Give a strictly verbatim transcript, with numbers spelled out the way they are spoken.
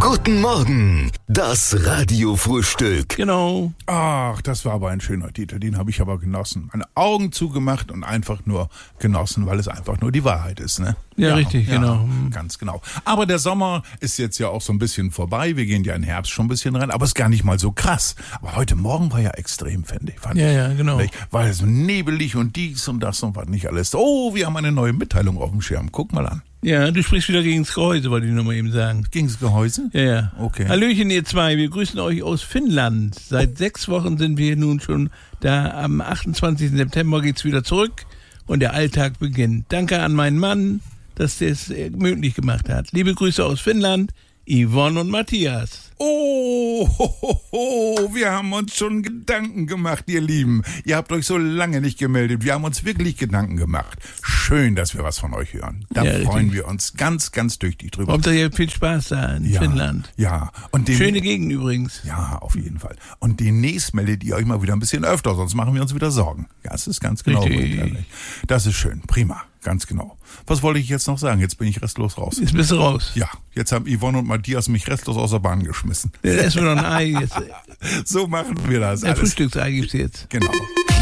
Guten Morgen, das Radiofrühstück. Genau. Ach, das war aber ein schöner Titel, den habe ich aber genossen. Meine Augen zugemacht und einfach nur genossen, weil es einfach nur die Wahrheit ist, ne? Ja, richtig, ja, genau. Ganz genau. Aber der Sommer ist jetzt ja auch so ein bisschen vorbei. Wir gehen ja in den Herbst schon ein bisschen rein, aber ist gar nicht mal so krass. Aber heute Morgen war ja extrem, finde ich. Fand Ja, ich. ja, genau. War ja so nebelig und dies und das und was nicht alles. Oh, wir haben eine neue Mitteilung auf dem Schirm. Guck mal an. Ja, du sprichst wieder gegen das Gehäuse, wollte ich nochmal eben sagen. Gegen das Gehäuse? Ja, ja. Okay. Hallöchen, ihr zwei. Wir grüßen euch aus Finnland. Seit sechs Wochen sind wir nun schon da. Am achtundzwanzigsten September geht's wieder zurück und der Alltag beginnt. Danke an meinen Mann, dass der es möglich gemacht hat. Liebe Grüße aus Finnland, Yvonne und Matthias. Oh, ho, ho, ho, wir haben uns schon Gedanken gemacht, ihr Lieben. Ihr habt euch so lange nicht gemeldet. Wir haben uns wirklich Gedanken gemacht. Schön, dass wir was von euch hören. Da Ja, freuen richtig. wir uns ganz, ganz tüchtig drüber. Hauptsache ihr habt viel Spaß da in ja, Finnland. Ja. Und den, Schöne Gegend übrigens. Ja, auf jeden Fall. Und demnächst meldet ihr euch mal wieder ein bisschen öfter, sonst machen wir uns wieder Sorgen. Ja, es ist ganz genau. Richtig. Das ist schön. Prima. Ganz genau. Was wollte ich jetzt noch sagen? Jetzt bin ich restlos raus. Jetzt bist du raus. Ja, jetzt haben Yvonne und Matthias mich restlos aus der Bahn geschmissen. Jetzt essen wir noch ein Ei. Jetzt, So machen wir das. ein Alles. Frühstücksei gibt's jetzt. Genau.